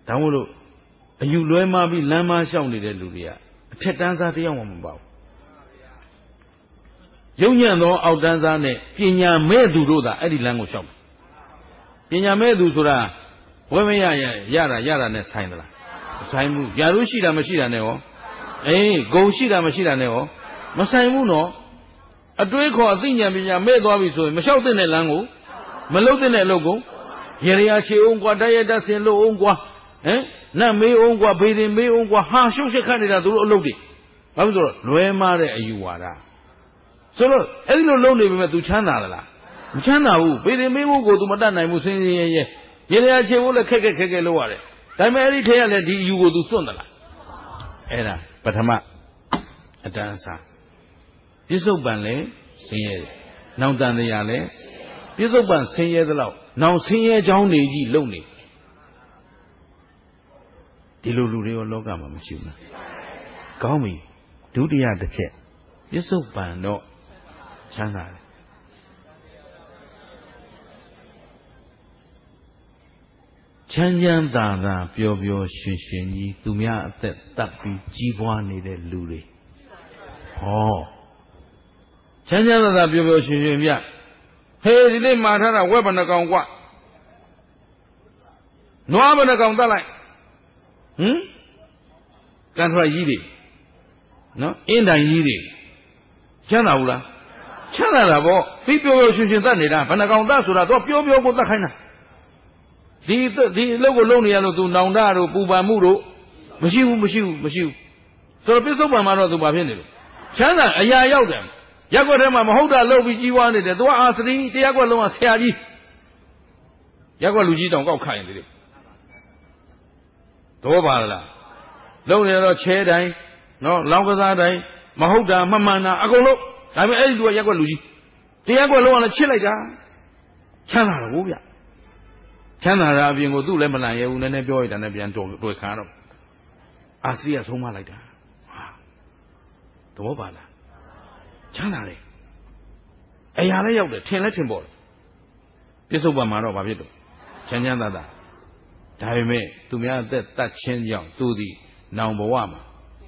ဒါမို့လို့အယူလွဲမှားပြီးလမ်းမလျှောက်နေတဲ့လူတွေကအထက်တန်းစားတယောက်မှမပေါ့ရုံညံ့သောအောက်တန်းစားနဲ့ပညာမဲ့သူတို့သာအဲ့ဒီလမ်းကိုလျှောက်တယ်ပညာမဲ့သူဆိုတာဘွဲမရတာနဲ့ဆိုင်သလားမဆိုင်ဘူးယာရုရှိတာမရှိတာနဲ့ရောဂုံရှိတာမရှိတာနဲ့ရောမဆိုင်ဘူးနော်အတွေးခေါ်အသိဉာဏ်ပညာမဲ့သွားပြီဆိုရင်မလျှောက်တဲ့လမ်းကိုမလုပ်တဲ့အလုပ်ကိုရေရချေအောင်ကွာတိုက်ရတတ်ဆင်လို့အောင်ကွာနတ်မေးအောင်ကွာဘေးတင်မေးအောင်ကွာဟာရှုပ်ရှက်ခတ်နေတာသူတို့အလုပ်တွေဘာလို့ဆိုတော့လွဲမားတဲ့အယူဝါဒဆိုတော့အဲ့ဒီလိုလုပ်နေပေမဲ့ तू ချမ်းသာသလားမချမ်းသာဘူးဘေးတင်မေးဖို့ကို तू မတတ်နိုင်ဘူးစင်းစင်းရဲရဲရေရချေဖို့လည်းခက်ခက်လုပ်ရတယ်ဒါပေမဲ့အဲ့ဒီထဲကလည်းဒီအယူကို तू စွန့်သလားအဲ့ဒါပထမအတန်းအစားပြစ္ဆုတ်ပံလည်းဆင်းရဲတယ်နောင်တန်တရားလည်းပြစ္ဆုတ်ပံဆင်းရဲသလောက်နောင်ဆင်းရဲချောင်းနေကြီးလုံနေဒီလိုလူတွေရောလောကမှာမရှိဘူးလားကောင်းပြီဒုတိယတစ်ချက်ပြစ္ဆုတ်ပံတော့ချမ်းသာတယ်ချမ်းသာပျော်ပျော်ရွှင်ရွှင်ကြီးသူများအသက်တပ်ပြီးကြီးပွားနေတဲ့လူတွေဟောချမ်းသာပျော်ပျော်ရွှင်ရွှင်ပြဟေးဒီနေ့မှာထားတာဝက်ဘဏ္ဍကောင်ကွနွားဘဏ္ဍကောင်တတ်လိုက်ကန်ထရကြီးတွေနော်အင်းတိုင်ကြီးတွေချမ်းသာဘူးလားချမ်းသာတာပေါ့ပြီးပျော်ပျော်ရွှင်ရွှင်တတ်နေတာဘဏ္ဍကောင်တတ်ဆိုတာတော့ပျော်ပျော်ကိုတတ်ခိုင်းတာဒီအလုပ်ကိုလုပ်နေရလို့သူနောင်တတို့ပူပန်မှုတို့မရှိဘူးဆိုတော့ပြစ္ဆုတ်ပံမှာတော့သူဘာဖြစ်နေလို့ချမ်းသာအရာရောက်တယ်ရက်ွက်ထဲမှာမဟုတ်တာလုပ်ပြီးကြီးပွားနေတယ်သူကအာစရီတရားကွက်လုံးကဆရာကြီးရက်ွက်လူကြီးတောင်ကောက်ခိုင်းတယ်လေတော့ပါလားလုံနေတော့ချဲတိုင်းနော်လောင်းကစားတိုင်းမဟုတ်တာမမှန်တာအကုန်လုံးဒါပေမဲ့အဲ့ဒီသူကရက်ွက်လူကြီးတရားကွက်လုံးကလည်းချစ်လိုက်တာချမ်းသာတော့ဗျချမ်းသာတာအပြင်ကိုသူ့လည်းမလန့်ရဲဘူးနည်းနည်းပြောရတာနဲ့ပြန်တွေ့ခါတော့အာစရီကဆုံးမလိုက်တာဟာတော့ပါလားချမ်းသာတယ်အရာလည်းရောက်တယ်ထင်လည်းထင်ပေါ်တယ်ပြစ္ဆုတ်ပံမှာတော့ဘာဖြစ်တော့ချမ်းသာဒါပေမဲ့သူများအသက်တတ်ချင်းကြောင့်သူသည်နောင်ဘဝမှာ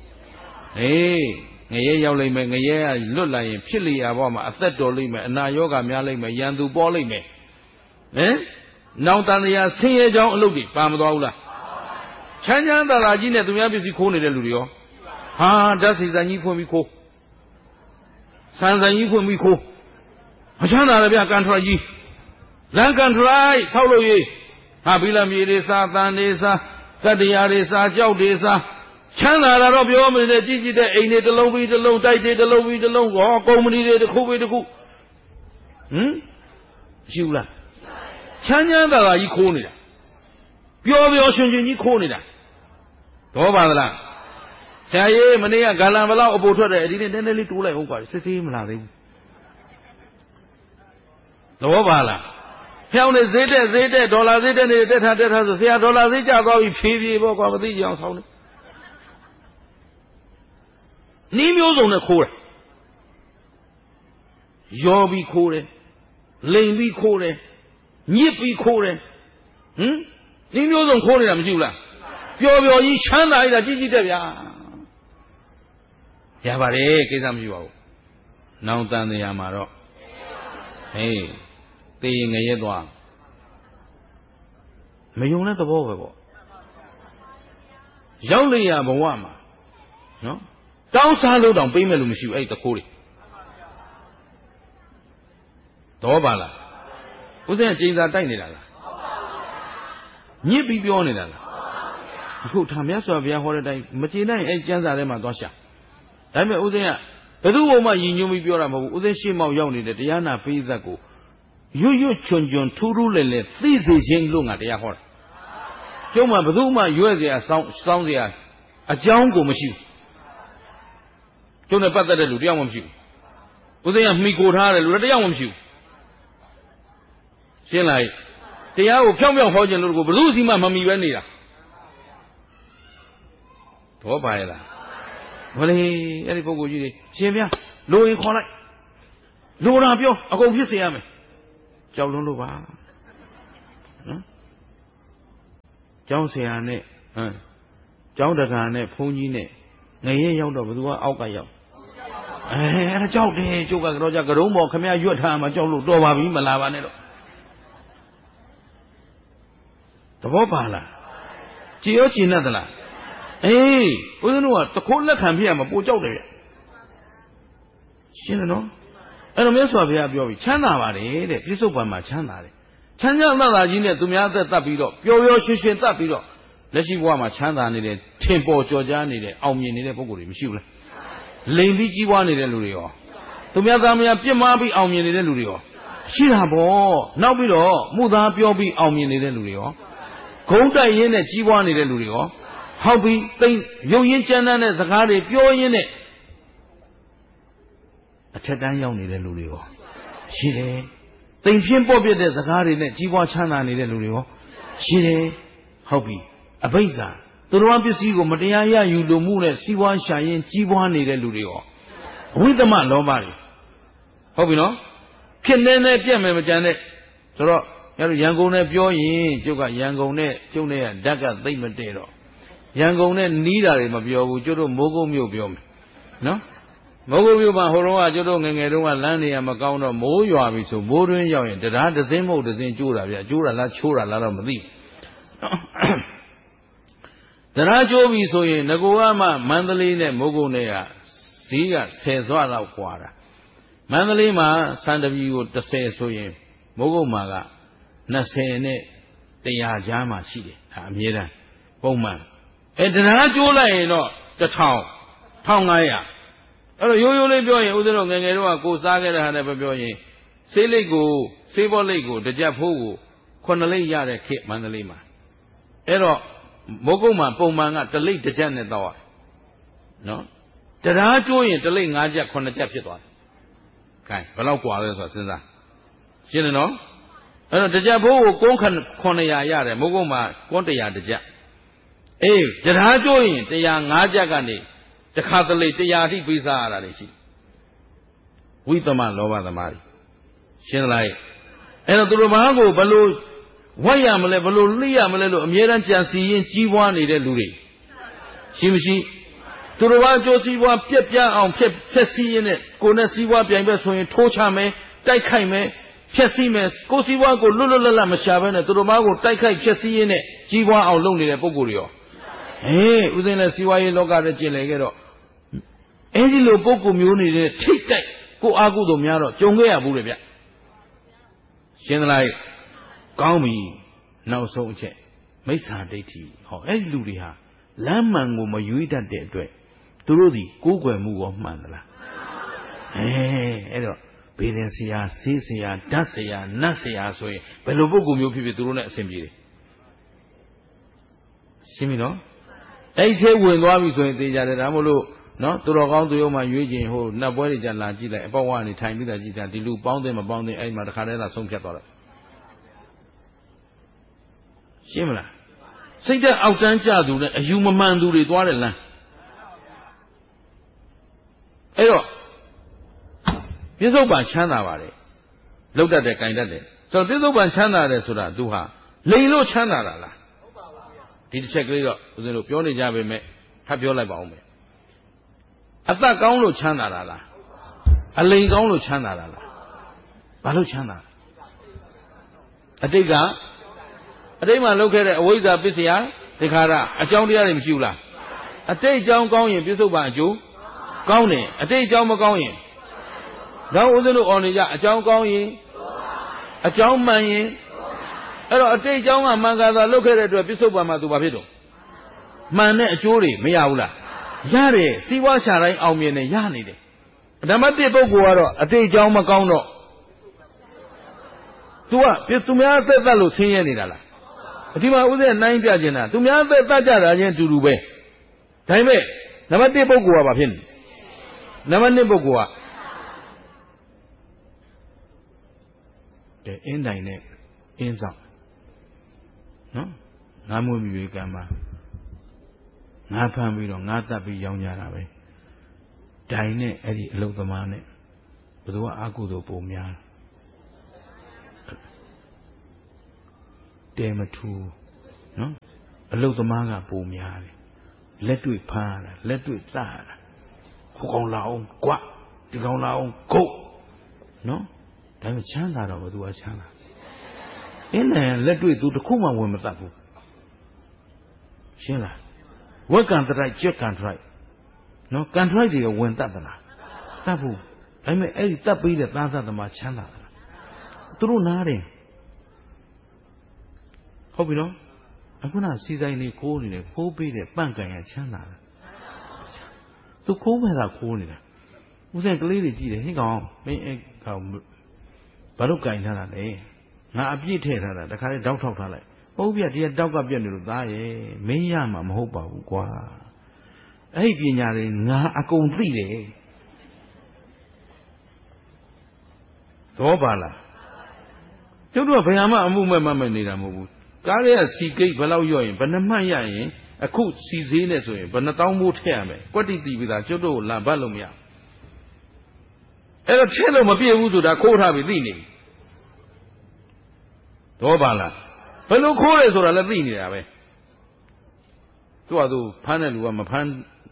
ငရဲရောက်လိမ့်မယ်ငရဲကလွတ်လာရင်ဖြစ်လျာဘဝမှာအသက်တော်လိမ့်မယ်အနာရောဂါများလိမ့်မယ်ရန်သူပေါ်လိမ့်မယ်နောင်တန်တရားဆင်းရဲကြောင်းအလုပ်တွေပါမသွားဘူးလားချမ်းသာကြီးနဲ့သူများပစ္စည်းခိုးနေတဲ့လူတွေရောဟာဓာတ်စီစံကြီးဖွင့်ပြီးခိုးဆန်ဆိုင်ကြီးဖွင့်ပြီးခိုးမချမ်းသာလည်းဗျကန်ထရကြီးလမ်းကန်ထရိုက်ဆောက်လို့ရေးဟာဘီလာမြေတွေစားတန်တွေစားကတ္တရားတွေစားကြောက်တွေစားချမ်းသာတာတော့ပြောမနေကြည့်တဲ့အိမ်တွေတစ်လုံးပြီးတစ်လုံးတိုက်တွေတစ်လုံးပြီးတစ်လုံးဟောကုမ္ပဏီတွေတစ်ခုပြီးတစ်ခုရှိဘူးလားချမ်းသာကြီးခိုးနေတာပျော်ပျော်ရွှင်ရွှင်ကြီးခိုးနေတာတော့ပါသလားဆရာကြီးမနေ့ကဂါလန်ဘလောက်အပိုထွက်တယ်ဒီနေ့နည်းနည်းလေးတိုးလိုက်ဟုတ်ကွာစစ်ဆေးမလာသေးဘူးတော့ပါလားဖျောင်းနေဈေးတက်ဒေါ်လာဈေးတက်နေတက်ထားဆိုဆရာဒေါ်လာဈေးကျသွားပြီဖြည်းပေါ့ကွာမသိကြအောင်ဆောင်းနေနီးမျိုးစုံနဲ့ခိုးတယ်ရောပြီးခိုးတယ်လိန်ပြီးခိုးတယ်ညစ်ပြီးခိုးတယ်နီးမျိုးစုံခိုးနေတာမရှိဘူးလားပျော်ကြီးချမ်းသာရတာကြီးတက်ဗျာရပါတယ်ကိစ္စမရှိပါဘူးနောင်တန်တရားမှာတော့သေရင်ငရဲသွားမယုံတဲ့သဘောပဲပေါ့ရောက်လေရဘဝမှာနော်တောင်းစားလို့တောင်ပေးမဲ့လို့မရှိဘူးအဲ့တခိုးတွေတော့ပါလားဦးဇင်းကကျင်းစာတိုက်နေတာလားညစ်ပြီးပြောနေတာလားအခုထာမြတ်စွာဘုရားဟောတဲ့အတိုင်းမကျေနိုင်အဲ့ကျမ်းစာထဲမှာသွားရှာဒါပေမဲ့ဦးဇင်းကဘယ်သူ့ဘုံမှယဉ်ညွန်းပြီးပြောတာမဟုတ်ဘူးဦးဇင်းရှေ့မောက်ရောက်နေတဲ့တရားနာပိဋကတ်ကိုရွတ်ချွန်ထူးထူးလဲသိစေခြင်းလို့ငါတရားဟောတာကျုံးမှာဘယ်သူမှရွဲ့เสียစောင်းเสียအကြောင်းကိုမရှိဘူးကျုံးနဲ့ပတ်သက်တဲ့လူတယောက်မှမရှိဘူးဦးဇင်းကမှီကိုထားတယ်လူတယောက်မှမရှိဘူးရှင်းလိုက်တရားကိုဖြောင်းဟောခြင်းလို့ကိုဘယ်သူစီမှမမီပဲနေတာတော့ပါရဲ့လားဘယ်လေအဲ့ဒီပုဂ္ဂိုလ်ကြီးတွေရှင်ဗျာလိုရင်ခေါ်လိုက်လိုတာပြောအကုန်ဖြစ်စေရမယ်ကြောက်လွန်းလို့ပါနော်ကျောင်းဆရာနဲ့ကျောင်းတကာနဲ့ဘုန်းကြီးနဲ့ငရဲရောက်တော့ဘယ်သူကအောက်ကရောက်အဲ့ဒါကြောက်တယ်ကျုပ်ကတော့ကြကရုံးပေါ်ခမရရွတ်ထားမှကြောက်လို့တော်ပါပြီမလာပါနဲ့တော့သဘောပါလားကြည်ရောကြည်နဲ့သလားအေးဦးဇင်းတို့ကတခိုးလက်ခံပြရမှာပိုကြောက်တယ်ရှင်းတယ်နော်အဲ့တော့မြတ်စွာဘုရားပြောပြီချမ်းသာပါတယ်တဲ့ပြစ္ဆုတ်ပံမှာချမ်းသာတယ်ချမ်းသာသာကြီးနဲ့သူများအသက်တတ်ပြီးတော့ပျော်ပျော်ရွှင်ရွှင်တတ်ပြီးတော့လက်ရှိဘဝမှာချမ်းသာနေတဲ့ထင်ပေါ်ကျော်ကြားနေတဲ့အောင်မြင်နေတဲ့ပုဂ္ဂိုလ်တွေမရှိဘူးလားလိမ်ပြီးကြီးပွားနေတဲ့လူတွေရောသူများသားများပြစ်မှားပြီးအောင်မြင်နေတဲ့လူတွေရောရှိတာပေါ့နောက်ပြီးတော့မှုသားပြောပြီးအောင်မြင်နေတဲ့လူတွေရောဂုံးတိုက်ရင်းနဲ့ကြီးပွားနေတဲ့လူတွေရောဟောက်ပြီးတိမ်ရုပ်ရင်းကြမ်းတမ်းတဲ့စကားတွေပြောရင်းနဲ့အထက်တန်းရောက်နေတဲ့လူတွေရောရှိတယ်တိမ်ဖြင်းပေါ့ပြတဲ့စကားတွေနဲ့ကြီးပွားချမ်းသာနေတဲ့လူတွေရောရှိတယ်ဟုတ်ပြီအဘိဇ္ဇာသူတော်ပစ္စည်းကိုမတရားရယူလို့မှုနဲ့စီးပွားရှာရင်ကြီးပွားနေတဲ့လူတွေရောအဝိသမလောဘတွေဟုတ်ပြီနော်ဖြစ်နေနဲ့ပြက်မယ်မကြမ်းနဲ့ဆိုတော့ရန်ကုန်နဲ့ပြောရင်ကျုပ်ကရန်ကုန်နဲ့ကျုပ်နဲ့ဓာတ်ကသိမ့်မတည့်တော့ရန်ကုန်နဲ့နီးတာတွေမပြောဘူးကျုပ်တို့မိုးကုတ်မြို့ပြောမယ်နော်မိုးကုတ်မြို့မှာဟိုတုန်းကကျုပ်တို့ငယ်ငယ်တုန်းကလမ်းနေရမကောင်းတော့မိုးရွာပြီဆိုမိုးတွင်းရောက်ရင်တရားတစ်စင်းမဟုတ်တစ်စင်းကျိုးတာဗျကျိုးတာလားချိုးတာလားတော့မသိတရားကျိုးပြီဆိုရင်ငကိုကမှမန္တလေးနဲ့မိုးကုတ်နဲ့ကဈေးက10စွလောက်กว่าတာမန္တလေးမှာစံတပီကို30ဆိုရင်မိုးကုတ်မှာက20နဲ့100ကြားမှာရှိတယ်ဒါအမြဲတမ်းပုံမှန်တရားကျိုးလိုက်ရင်တော့1000 1500အဲ့တော့ရိုးရိုးလေးပြောရင်ဦးဇင်းတို့ငယ်ငယ်တော့ကိုစားခဲ့တဲ့ဟာနဲ့ပြောရင်ဆေးလိပ်ကိုဆေးဘောလိပ်ကိုတစ်ကြက်ဖိုးကို9လိပ်ရတဲ့ခေတ်မန္တလေးမှာအဲ့တော့မိုးကုတ်မှာပုံမှန်ကတစ်လိပ်တစ်ကြက်နဲ့တောက်ရနော်တရားကျိုးရင်တစ်လိပ်5ကြက်9ကြက်ဖြစ်သွားတယ်။ခိုင်းဘယ်လောက်กว่าလဲဆိုတော့စဉ်းစားရှင်းတယ်နော်အဲ့တော့တစ်ကြက်ဖိုးကိုကုန်း900ရတယ်မိုးကုတ်မှာကုန်း100တစ်ကြက်အေးတရားကျိုးရင်105ကြက်ကနေတခါတလေ100အထိပေးစားရတာတွေရှိဝိသမလောဘသမားတွေရှင်းလားအဲ့တော့သူတို့ဘာကိုဘလို့ဝတ်ရမလဲဘလို့လိရမလဲလို့အမြဲတမ်းကြံစီရင်ကြီးပွားနေတဲ့လူတွေရှိမရှိသူတို့ဘာကြိုးစည်းပွားပြက်ပြန်းအောင်ဖြက်စီးရင်းနဲ့ကိုယ်နဲ့စည်းပွားပြိုင်ဘက်ဆိုရင်ထိုးချမယ်တိုက်ခိုက်မယ်ဖြက်စီးမယ်ကိုယ်စည်းပွားကိုလွတ်လွတ်လပ်လပ်မရှာဘဲနဲ့သူတို့ဘာကိုတိုက်ခိုက်ဖြက်စီးရင်းနဲ့ကြီးပွားအောင်လုပ်နေတဲ့ပုံကိုယ်တွေရောဥစဉ်နဲ့စီးပွားရေးလောကထဲကျင်လည်ခဲ့တော့အဲဒီလိုပုံကိုယ်မျိုးနေတဲ့ထိတ်တိုက်ကိုအာကုသို့များတော့ကြုံခဲ့ရဘူးလေဗျရှင်းသလားကောင်းပြီနောက်ဆုံးအချက်မိစ္ဆာဒိဋ္ဌိဟောအဲ့ဒီလူတွေဟာလမ်းမှန်ကိုမရွေးတတ်တဲ့အတွက်သူတို့ဒီကိုးကွယ်မှုကိုမှန်သလားအဲ့တော့ဘေးရင်ဆရာဆေးဆရာဓာတ်ဆရာနတ်ဆရာဆိုရင်ဘယ်လိုပုဂ္ဂိုလ်မျိုးဖြစ်ဖြစ်သူတို့နဲ့အဆင်ပြေတယ်ရှင်းပြီနော်အဲ့ဒီဝင်သွားပြီဆိုရင်သိကြတယ်ဒါမို့လို့နော်သူတော်ကောင်းသူရုံမှရွေးခြင်းဟိုနတ်ပွဲတွေကြလာကြည့်လိုက်အပေါက်ဝကနေထိုင်ပြီးတာကြည့်တာဒီလူပေါင်းတယ်မပေါင်းတယ်အဲ့ဒီမှာတခါတည်းသာဆုံးဖြတ်သွားတယ်ရှင်းမလားစိတ်သက်အောက်တန်းကျသူနဲ့အယူမမှန်သူတွေသွားတယ်လမ်းအဲ့တော့ပြစ္ဆုတ်ပံချမ်းသာပါတယ်လှုပ်တတ်တယ်၊ကင်တတ်တယ်ဆိုတော့ပြစ္ဆုတ်ပံချမ်းသာတယ်ဆိုတာသူဟာလိန်လို့ချမ်းသာတာလားဟုတ်ပါပါဗျာဒီတစ်ချက်ကလေးတော့ဦးဇင်းတို့ပြောနေကြပေမဲ့ထပ်ပြောလိုက်ပါဦးမယ်အသက်ကောင်းလို့ချမ်းသာတာလားအလိန်ကောင်းလို့ချမ်းသာတာလားဘာလို့ချမ်းသာအတိတ်မှာလုပ်ခဲ့တဲ့အဝိဇ္ဇာပစ္စယသင်္ခါရအကြောင်းတရားတွေမရှိဘူးလားအတိတ်အကြောင်းကောင်းရင်ပြစ္ဆုတ်ပံအကျိုးကောင်းတယ်အတိတ်အကြောင်းမကောင်းရင်တော့ဦးဇင်းတို့အော်နေကြအကြောင်းကောင်းရင်အကြောင်းမှန်ရင်အဲ့တော့အတိတ်အကြောင်းကမှန်ကန်တာလုပ်ခဲ့တဲ့အတွက်ပြစ္ဆုတ်ပံမှာသူဘာဖြစ်တော့မှန်တဲ့အကျိုးတွေမရဘူးလားရတယ်စီးပွားရှာတိုင်းအောင်မြင်တယ်ရနေတယ်ဓမ္မတိပုဂ္ဂိုလ်ကတော့အတိတ်အကြောင်းမကောင်းတော့သူများသက်သက်လို့ဆင်းရဲနေတာလားဒီမှာဥစဉ်နိုင်ပြကျင်တာသူများသက်သက်ကြတာချင်းအတူတူပဲဒါပေမဲ့နံပါတ်1ပုဂ္ဂိုလ်ကဘာဖြစ်နေနံပါတ်2ပုဂ္ဂိုလ်ကအင်းတိုင်နဲ့အင်းဆောင်နော်ငါးမွေးမြွေကံမှာငါးဖမ်းပြီးတော့ငါးတက်ပြီးရောင်းကြတာပဲဒိုင်နဲ့အဲ့ဒီအလုသမားနဲ့ဘယ်သူကအာကုသို့ပုံများတဲမထူနော်အလုတ်သမားကပုံများတယ်လက်တွေ့ဖမ်းရတာလက်တွေ့သတ်ရတာဟိုကောင်လာအောင်ကွဒီကောင်လာအောင်ကုတ်နော်ဒါပေမဲ့ချမ်းသာတော့ဘယ်သူကချမ်းသာအင်းနဲ့လက်တွေ့သူတစ်ခုမှဝင်မတတ်ဘူးရှင်းလားဝက်ကန်တရိုက်ကြက်ကန်တရိုက်နော်ကန်တရိုက်တွေဝင်တတ်သလားတတ်ဘူးဒါပေမဲ့အဲ့ဒီတတ်ပြီးတဲ့သားသသမားချမ်းသာသလားသူတို့နားတယ်ဟုတ်ပြီနော်အခုနစီဆိုင်လေးခိုးနေတယ်ခိုးပေးတဲ့ပန့်ကန်ရချမ်းသာတယ်သူခိုးမဲ့တာခိုးနေတာဦးစင်ကလေးတွေကြည့်တယ်ဟင်းကောင်မင်းအဲ့ကောင်ဘာလို့ကန်ထားတာလဲငါအပြည့်ထည့်ထားတာတခါလေတောက်ထောက်ထားလိုက်ဟုတ်ပြဒီကတောက်ကပြက်နေလို့သားရဲ့မင်းရမှာမဟုတ်ပါဘူးကွာအဲ့ဒီပညာတွေငါအကုန်သိတယ်သဘောပါလားကျုပ်တို့ကဘယ်မှအမှုမဲ့နေတာမဟုတ်ဘူးကားရဲ့စီကိတ်ဘယ်လောက်ရော့ရင်ဘယ်နှမှတ်ရရင်အခုစီဈေးနဲ့ဆိုရင်ဘယ်နှတောင်းမိုးထည့်ရမယ်ကွက်တိတီပြီးသားကျုပ်တို့လာပတ်လို့မရအဲ့တော့ထည့်လို့မပြည့်ဘူးဆိုတာခိုးထားပြီးသိနေပြီသဘောပါလားဘယ်လိုခိုးလဲဆိုတာလည်းသိနေတာပဲသူကသူဖမ်းတဲ့လူကမဖမ်း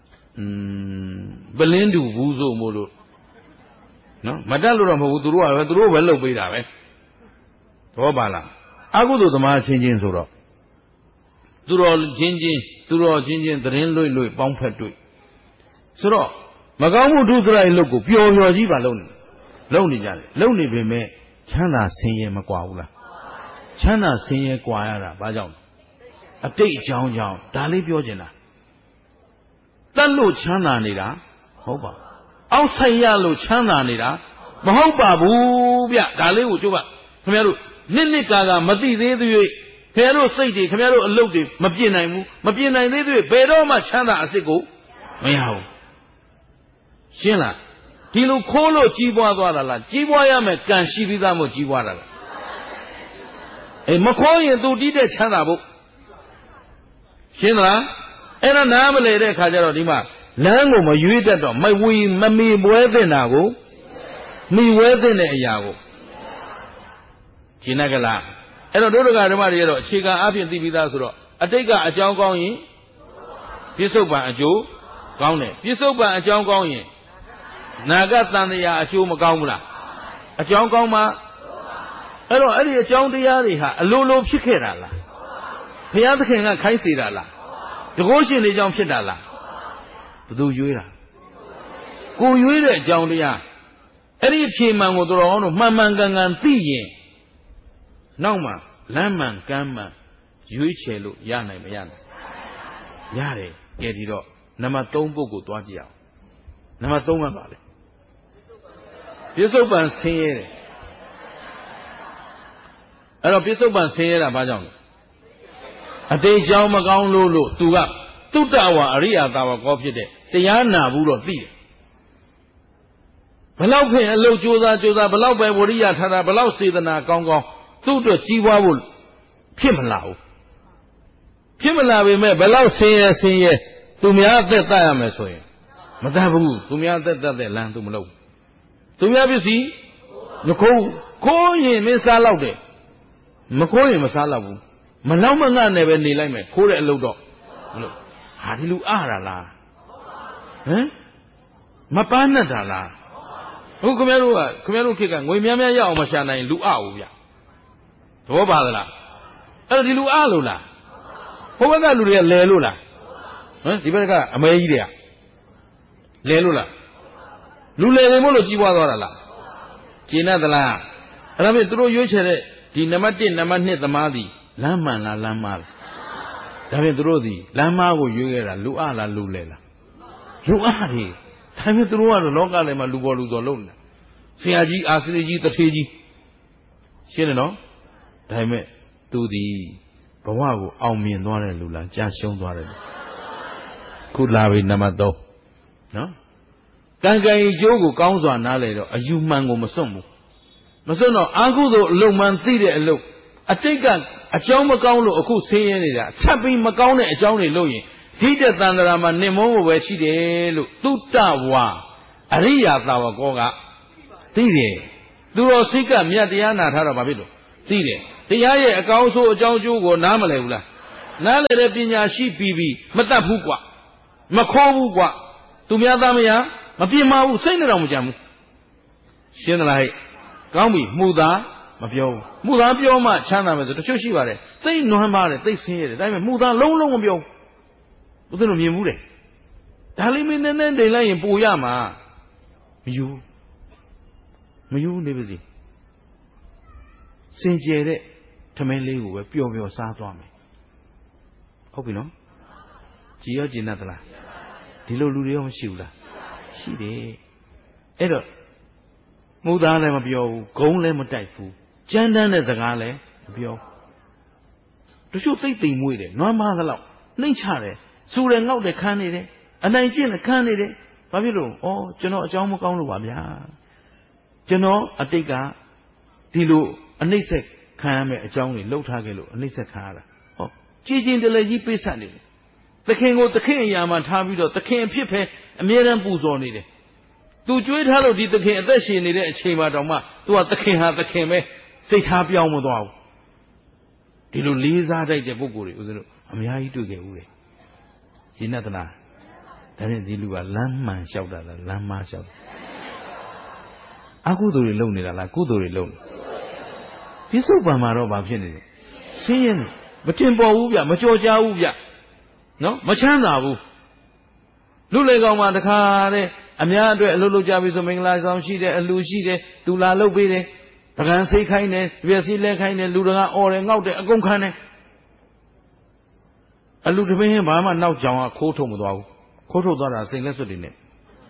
ပလင်းတူဘူးဆိုမို့လို့နော်မတက်လို့တော့မဟုတ်ဘူးသူတို့ပဲလုပ်ပေးတာပဲသဘောပါလားအကုသိုလ်သမားချင်းချင်းဆိုတော့သူတော်ချင်းချင်းသတင်းလွတ်ပေါင်းဖက်တွေ့ဆိုတော့မကောင်းမှုဒုစရိုက်လုပ်ကိုပျော်ကြီးပါလုပ်နေကြတယ်လုပ်နေပေမဲ့ချမ်းသာဆင်းရဲမကွာဘူးလားချမ်းသာဆင်းရဲကွာရတာဘာကြောင့်အတိတ်အကြောင်းကြောင့်ဒါလေးပြောချင်တာတတ်လို့ချမ်းသာနေတာဟုတ်ပါအောက်ဆိုင်ရလို့ချမ်းသာနေတာမဟုတ်ပါဘူးဗျဒါလေးကိုကျုပ်ကခင်ဗျားတို့နှစ်ကာမသိသေးသေး၍ခင်ဗျားတို့စိတ်တွေခင်ဗျားတို့အလုပ်တွေမပြည့်နိုင်ဘူးမပြည့်နိုင်သေးသေးဘယ်တော့မှချမ်းသာအစစ်ကိုမရဘူးရှင်းလားဒီလိုခိုးလို့ကြီးပွားသွားတာလားကြီးပွားရမယ်ကံရှိပြီးသားမို့ကြီးပွားတာလားအေးမခိုးရင်သူတီးတဲ့ချမ်းသာဖို့ရှင်းသလားအဲ့ဒါနားမလဲတဲ့ခါကျတော့ဒီမှာလမ်းကိုမရွေးတတ်တော့မမီပွဲသင့်တာကိုမိဝဲသင့်တဲ့အရာကိုရှင်းကလားအဲ့တော့ဒုဒကဓမ္မတွေကတော့အခြေခံအပြင်သိပြီးသားဆိုတော့အတိတ်ကအကြောင်းကောင်းရင်ပြစ္ဆုတ်ပံအကျိုးကောင်းတယ်ပြစ္ဆုတ်ပံအကြောင်းကောင်းရင်နာဂတန်တရားအကျိုးမကောင်းဘူးလားအကြောင်းကောင်းမှအဲ့တော့အဲ့ဒီအကြောင်းတရားတွေဟာအလိုလိုဖြစ်ခဲ့တာလားဘုရားသခင်ကခိုင်းစေတာလားတကုရှင်တွေကြောင့်ဖြစ်တာလားဘယ်သူရွေးတာကိုရွေးတဲ့အကြောင်းတရားအဲ့ဒီဖြေမှန်ကိုတော်တော်တို့မှန်ကန်သိရင်နောက်မှလမ်းမှန်ကမ်းမှန်ရွေးချယ်လို့ရနိုင်မရနိုင်ရတယ်ကဲဒီတော့နံပါတ်3ပုဂ္ဂိုလ်သွားကြည့်အောင်နံပါတ်3ကပါလေပြစ္ဆုတ်ပံဆင်းရဲတယ်အဲ့တော့ပြစ္ဆုတ်ပံဆင်းရဲတာဘာကြောင့်လဲအတိတ်ကြောင့်မကောင်းလို့သူကသုတ္တဝါအရိယာသာဝကောဖြစ်တဲ့တရားနာဘူးတော့သိတယ်ဘလောက်ဖြင့်အလုတ်ကြိုးစားဘလောက်ပဲဝရိယထားတာဘလောက်စေတနာကောင်းသူ့အတွက်ကြီးပွားဖို့ဖြစ်မလာဘူးဖြစ်မလာပေမဲ့ဘလောက်ဆင်းရဲသူများအသက်တတ်ရမယ်ဆိုရင်မတတ်ဘူးသူများအသက်တတ်တဲ့လမ်းသူမလုပ်ဘူးသူများပစ္စည်းမခိုးရင်မင်းစားလောက်တယ်မခိုးရင်မစားလောက်ဘူးမလောက်မငှနဲ့ပဲနေလိုက်မယ်ခိုးတဲ့အလုပ်တော့မလုပ်ဟာဒီလူအားတာလားဟမ်မပန်းနဲ့တာလားဟုတ်ခင်ဗျားတို့ခေတ်ကငွေများရအောင်မရှာနိုင်လူအားဘူးဗျသဘောပါသလားအဲ့တော့ဒီလူအားလို့လားဟိုဘက်ကလူတွေကလဲလို့လားဟမ်ဒီဘက်ကအမဲကြီးတွေကလဲလို့လားလူလဲနေမို့လို့ကြီးပွားသွားတာလားကျင်တ်သလားအဲ့ဒါဖြင့်သူတို့ရွေးချယ်တဲ့ဒီနံပါတ်1နံပါတ်2သမားသည်လမ်းမှန်လားလမ်းမှားလားဒါဖြင့်သူတို့သည်လမ်းမားကိုရွေးခဲ့တာလူအားလားလူလဲလားလူအားတွေဒါဖြင့်သူတို့ကတော့လောကထဲမှာလူပေါ်လူတော်လုံးနေတာဆရာကြီးအာစရိကြီးတထေးကြီးရှင်းတယ်နော်ဒါပေမဲ့သူသည်ဘဝကိုအောင်မြင်သွားတဲ့လူလားကြာရှုံးသွားတယ်လူခုလာပြီနံပါတ်3နော်ကံကံအကျိုးကိုကောင်းစွာနားလဲတော့အယူမှန်ကိုမစွန့်ဘူးမစွန့်တော့အာဟုသောအလုံးမှန်သိတဲ့အလုပ်အတိတ်ကအကြောင်းမကောင်းလို့အခုဆင်းရဲနေတာဆက်ပြီးမကောင်းတဲ့အကြောင်းတွေလုပ်ရင်ဒီတဲ့တန်ត្រာမှာနှင်မုန်းဖို့ပဲရှိတယ်လို့သုတ္တဝါအရိယာသာဝကောကသိတယ်သူတော်စိတ်ကမြတ်တရားနာထားတော့ဘာဖြစ်လို့သိတယ်တရားရဲ့အကောင်းဆိုးအကြောင်းကျိုးကိုနားမလဲဘူးလားနားလေတဲ့ပညာရှိပြီးမတတ်ဘူးကွာမခိုးဘူးကွာသူများသားမယားမပြင်းမဘူးစိတ်နဲ့တော့မကြံဘူးရှင်းသလားဟဲ့ကောင်းပြီမှုသားမပြောဘူးမှုသားပြောမှချမ်းသာမယ်ဆိုတချို့ရှိပါတယ်သိနွမ်းပါတယ်သိဆင်းရဲတယ်ဒါပေမဲ့မှုသားလုံးလုံးမပြောဘူးဘုရားတို့မြင်ဘူးတယ်ဒါလေးမင်းနဲ့နဲ့တိမ်လိုက်ရင်ပိုရမှာမယူနေပါစေစင်ကြယ်တဲ့ထမင်းလေးကိုပဲပျော်ပျော်စားသွားမယ်ဟုတ်ပြီနော်ကြည်ရောကြည်နပ်သလားဒီလိုလူတွေရောမရှိဘူးလားရှိတယ်အဲ့တော့မှုသားလည်းမပြောဘူးဂုံးလည်းမတိုက်ဘူးကြမ်းတမ်းတဲ့စကားလည်းမပြောတချို့သိသိမ်မွေးတယ်နွမ်းမသလောက်နှိမ့်ချတယ်စူတယ်ငေါက်တယ်ခမ်းနေတယ်အနိုင်ကျင့်တယ်ခမ်းနေတယ်ဘာဖြစ်လို့ဩကျွန်တော်အကြောင်းမကောင်းလို့ပါဗျာကျွန်တော်အတိတ်ကဒီလိုအနှိမ့်ဆက်ခံရမယ့်အကြောင်းတွေလှုပ်ထားခဲ့လို့အနှိမ့်ဆက်ခံရတာဟောကြည်ကျင်တလည်းကြီးပေးဆက်နေတယ်သခင်ကိုသခင်အရာမှာထားပြီးတော့သခင်အဖြစ်ပဲအမြဲတမ်းပူဇော်နေတယ်သူကြွေးထားလို့ဒီသခင်အသက်ရှင်နေတဲ့အချိန်မှာတောင်မှသူကသခင်ဟာသခင်ပဲစိတ်ထားပြောင်းမသွားဘူးဒီလိုလေးစားတတ်တဲ့ပုဂ္ဂိုလ်တွေဦးဇင်းတို့အများကြီးတွေ့ခဲ့ဦးတယ်ရှင်းသလားဒါနဲ့ဒီလူကလမ်းမှန်လျှောက်တာလားလမ်းမလျှောက်တာအကုသိုလ်တွေလုပ်နေတာလားကုသိုလ်တွေလုပ်နေပြစ္ဆုတ်ပံမှာတော့ဘာဖြစ်နေလဲဆင်းရဲမတင်ပေါ်ဘူးဗျမကြော်ကြားဘူးဗျနော်မချမ်းသာဘူးလူလေကောင်မှာတခါတဲ့အများအတွက်အလုပ်လုပ်ကြပြီဆိုမင်္ဂလာဆောင်ရှိတယ်အလူရှိတယ်သူလာလုပ်ပေးတယ်ပကံစိတ်ခိုင်းတယ်ပြည့်စည်လဲခိုင်းတယ်လူတကာအော်တယ်ငေါက်တယ်အကုန်ခံတယ်အလူတပင်းဘာမှနောက်ကြောင်ကခိုးထုတ်မသွားဘူးခိုးထုတ်သွားတာစိတ်လက်စွပ်တွေနဲ့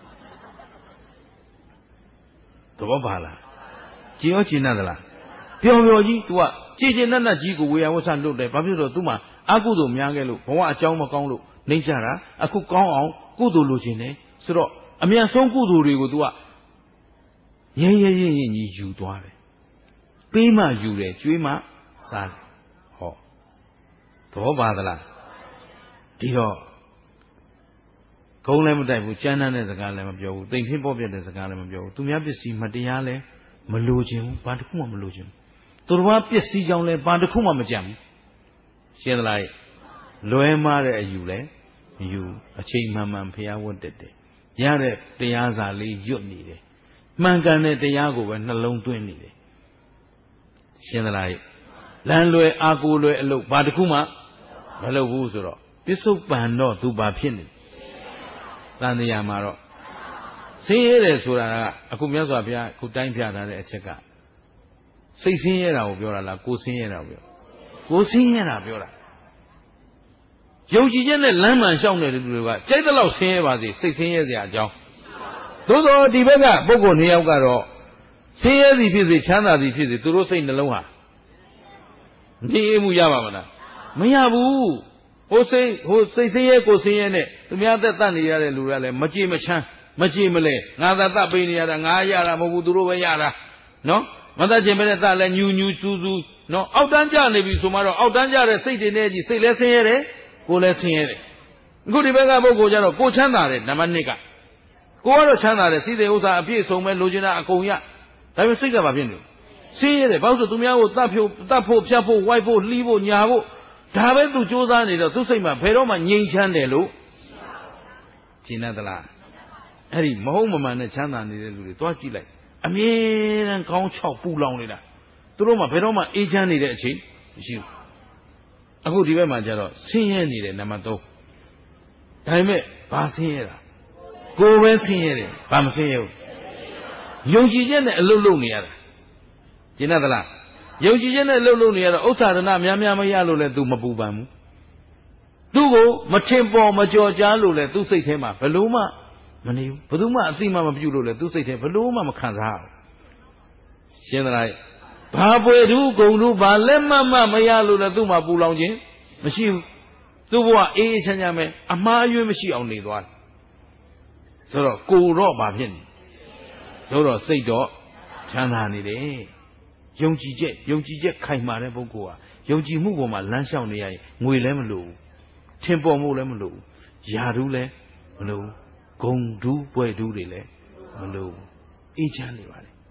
သဘောပါလားကြည်ရောကြည်နပ်သလားပျော်ပျော်ကြီး तू ကကြည်ကြည်နပ်နပ်ကြီးကိုဝေယဝဆလွတ်တယ်ဘာဖြစ်လို့ तू မှာအကုသိုလ်များခဲ့လို့ဘဝအကြောင်းမကောင်းလို့နှိမ့်ကြတာအခုကောင်းအောင်ကုသိုလ်လိုချင်တယ်ဆိုတော့အမြန်ဆုံးကုသိုလ်တွေကို तू ကရဲရဲရင်ကြီးယူသွားတယ်ပေးမှယူတယ်ကျွေးမှစားတယ်ဟောသဘောပါသလားဒီတော့ဂုံးလည်းမတိုက်ဘူးကြမ်းတမ်းတဲ့စကားလည်းမပြောဘူးတိမ်ဖြစ်ပေါ်ပြတဲ့စကားလည်းမပြောဘူးသူများပစ္စည်းမတရားလည်းမလိုချင်ဘူးဘာတစ်ခုမှမလိုချင်ဘူးသူတော်ဘာပစ္စည်းကြောင့်လည်းဘာတစ်ခုမှမကြံဘူးရှင်းသလားလွဲမားတဲ့အယူလည်းမယူအချိန်မှန်မှန်ဖျားဝတ်တက်တယ်ရတဲ့တရားစာလေးရွတ်နေတယ်မှန်ကန်တဲ့တရားကိုပဲနှလုံးသွင်းနေတယ်ရှင်းသလားလမ်းလွဲအာကိုလွဲအလုပ်ဘာတစ်ခုမှမလုပ်ဘူးဆိုတော့ပစ္စုပန်တော့သူဘာဖြစ်နေတန်တရားမှာတော့ဆင်းရဲတယ်ဆိုတာကအခုမြတ်စွာဘုရားအခုတိုင်းပြထားတဲ့အချက်ကစိတ်ဆင်းရဲတာကိုပြောတာလားကိုယ်ဆင်းရဲတာကိုပြောကိုယ်ဆင်းရဲတာပြောတာယုံကြည်ချက်နဲ့လမ်းမှန်လျှောက်နေတဲ့လူတွေကကြိုက်တဲ့လောက်ဆင်းရဲပါစေစိတ်ဆင်းရဲစရာအကြောင်းသို့သောဒီဘက်ကပုဂ္ဂိုလ်နှစ်ယောက်ကတော့ဆင်းရဲသည်ဖြစ်စေချမ်းသာသည်ဖြစ်စေသူတို့စိတ်နှလုံးဟာငြိမ်အေးမှုရပါမလားမရဘူးဟိုစိတ်ဆင်းရဲကိုဆင်းရဲနဲ့သူများသက်တတ်နေရတဲ့လူတွေကလည်းမကြည်မချမ်းမကြည်မလဲငါသာတတ်ပေးနေရတာငါရတာမဟုတ်ဘူးသူတို့ပဲရတာနော်မတတ်ခြင်းပဲနဲ့တတ်လဲညူညူစူးစူးနော်အောက်တန်းကြနေပြီဆိုမှတော့အောက်တန်းကြတဲ့စိတ်တွေနဲ့ကြီးစိတ်လည်းဆင်းရဲတယ်ကိုယ်လည်းဆင်းရဲတယ်အခုဒီဘက်ကပုဂ္ဂိုလ်ကျတော့ကိုချမ်းသာတယ်နံပါတ်1ကကိုကတော့ချမ်းသာတယ်စိတ်တွေဥစ္စာအပြည့်စုံပဲလိုချင်တာအကုန်ရဒါပေမဲ့စိတ်ကဘာဖြစ်နေလဲဆင်းရဲတယ်ဘာလို့ဆိုသူများကိုတတ်ဖို့ဖြတ်ဖို့ဝိုက်ဖို့လှီးဖို့ညာဖို့ဒါပဲသူစူးစမ်းနေတော့သူစိတ်မှာဘယ်တော့မှငြိမ်ချမ်းတယ်လို့ရှင်းသလားအဲ့ဒီမဟုတ်မမှန်နဲ့ချမ်းသာနေတဲ့လူတွေသွားကြည့်လိုက်အမြဲတမ်းခေါင်းချောက်ပူလောင်နေတာသူတို့မှဘယ်တော့မှအေးချမ်းနေတဲ့အချိန်မရှိဘူးအခုဒီဘက်မှာကျတော့ဆင်းရဲနေတယ်နံပါတ်3ဒါပေမဲ့ဘာဆင်းရဲတာကိုယ်ပဲဆင်းရဲတယ်ဘာမဆင်းရဲဘူးယုံကြည်ချက်နဲ့အလုပ်လုပ်နေရတာရှင်းသလားယုံကြည်ချက်နဲ့အလုပ်လုပ်နေရတော့ဥစ္စာဒနာများများမရလို့လဲသူမပူပန်ဘူးသူ့ကိုမထင်ပေါ်မကြော်ကြားလို့လဲသူ့စိတ်ထဲမှာဘယ်လို့မှမနေဘူးဘယ်သူမှအသိမှမပြုလို့လဲသူ့စိတ်ထဲဘယ်လို့မှမခံစားဘူးရှင်းသလားဘာပွေထူးဂုံထူးဘာလက်မမရလို့လဲသူ့မှာပူလောင်ခြင်းမရှိဘူးသူ့ဘဝအေးအေးချမ်းချမ်းပဲအမှားအယွင်းမရှိအောင်နေသွားတယ်ဆိုတော့ကိုယ်တော့ဘာဖြစ်နေတော့စိတ်တော့ချမ်းသာနေတယ်ယုံကြည်ချက်ခိုင်မာတဲ့ပုဂ္ဂိုလ်ဟာယုံကြည်မှုပေါ်မှာလမ်းလျှောက်နေရရင်ငွေလည်းမလိုဘူးထင်ပေါ်မှုလည်းမလိုဘူးယာဓုလည်းမလိုဘူးဂုံဓုပွဲဓုတွေလည်းမလိုဘူးအေးချမ်းနေပါလေ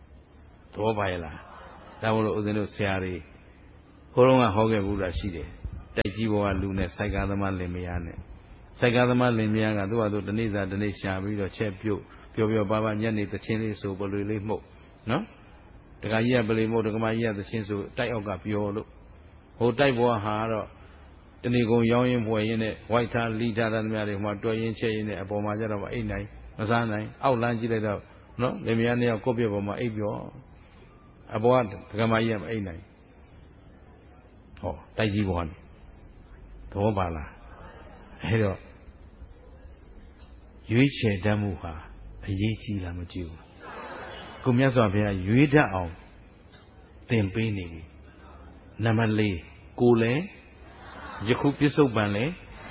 သဘောပါရဲ့လားဒါမို့လို့ဦးဇင်းတို့ဆရာတွေဟိုတုန်းကဟောခဲ့ဘူးလားရှိတယ်တိုက်ကြီးဘောကလူနဲ့စိုက်ကားသမားလင်မယားနဲ့စိုက်ကားသမားလင်မယားကသူ့ဟာသူတနေ့စာတနေ့ရှာပြီးတော့ချက်ပြုတ်ပြောပါပါညနေသချင်းလေးဆိုပလွေလေးမှုတ်နော်တခါကြီးကပလီမှုတ်တခါမကြီးကသချင်းဆိုတိုက်အောက်ကပြောလို့ဟိုတိုက်ဘောဟာတော့တဏီကုံရောင်းရင်ပွဲရင်နဲ့ဝိုက်ထားလီထားတဲ့များတွေဟိုမှာတွဲရင်ချက်ရင်နဲ့အပေါ်မှာကျတော့အိတ်နိုင်မစားနိုင်အောက်လမ်းကြည့်လိုက်တော့နော်လင်မယားနှစ်ယောက်ကိုယ့်ပြပေါ်မှာအိတ်ပြောအပေါ်ကဒကမကြီးကမအိတ်နိုင်ဟောတိုက်ကြီးဘောကနေသဘောပါလားအဲ့တော့ရွေးချယ်တတ်မှုဟာအရေးကြီးလားမကြည့်ဘူးကိုမြတ်စွာဘုရားရွေးတတ်အောင်သင်ပေးနေပြီနံပါတ်၄ကိုလည်းယခုပြစ္ဆုတ်ပံလေ